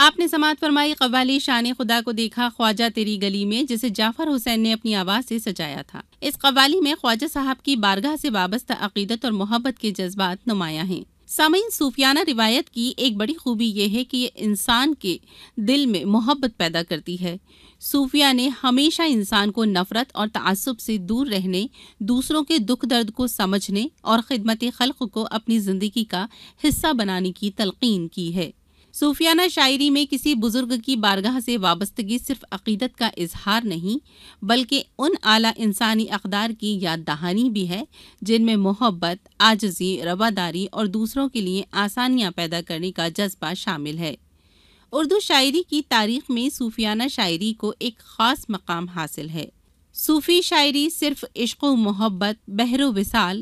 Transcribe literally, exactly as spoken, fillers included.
आपने समात फरमाई कव्वाली शान खुदा को देखा ख्वाजा तेरी गली में, जिसे जाफर हुसैन ने अपनी आवाज से सजाया था। इस कव्वाली में ख्वाजा साहब की बारगाह से वाबस्ता अकीदत और मोहब्बत के जज्बात नुमायां हैं। सामीन, सूफियाना रिवायत की एक बड़ी खूबी यह है कि ये इंसान के दिल में मोहब्बत पैदा करती है। सूफिया ने हमेशा इंसान को नफरत और तआस्सुब से दूर रहने, दूसरों के दुख दर्द को समझने और खिदमत खल्क को अपनी जिंदगी का हिस्सा बनाने की तलकीन की है। सूफियाना शायरी में किसी बुजुर्ग की बारगाह से वाबस्तगी सिर्फ अकीदत का इजहार नहीं, बल्कि उन आला इंसानी अक़दार की याद दहानी भी है जिनमें मोहब्बत, आजिज़ी, रवादारी और दूसरों के लिए आसानियां पैदा करने का जज्बा शामिल है। उर्दू शायरी की तारीख में सूफियाना शायरी को एक ख़ास मकाम हासिल है। सूफ़ी शायरी सिर्फ इश्क़ व मोहब्बत, बहर व विसाल